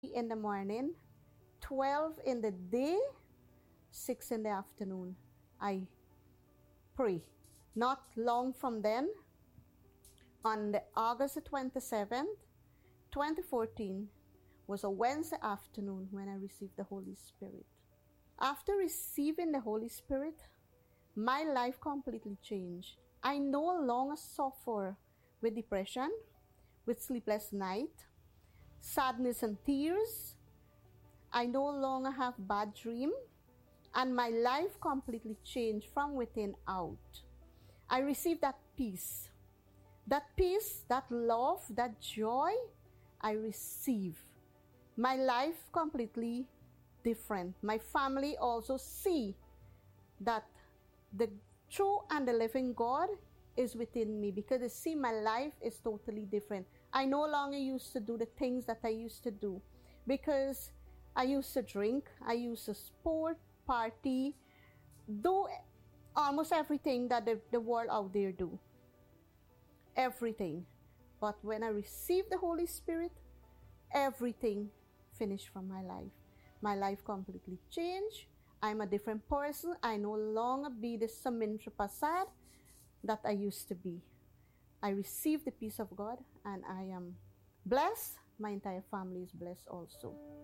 in the morning, 12 in the day, 6 in the afternoon. I pray. Not long from then, on the August 27th, 2014, was a Wednesday afternoon when I received the Holy Spirit. After receiving the Holy Spirit, my life completely changed. I no longer suffer with depression, with sleepless night, sadness and tears. I no longer have bad dreams, and my life completely changed from within out. I received that peace, that love, that joy. I receive. My life completely different. My family also see that the true and the living God is within me, because they see my life is totally different. I no longer used to do the things that I used to do, because I used to drink, I used to sport, party, do almost everything that the world out there do. Everything. But when I received the Holy Spirit, everything finished from my life. My life completely changed. I'm a different person. I no longer be the Samantha Prasad that I used to be. I received the peace of God, and I am blessed. My entire family is blessed also.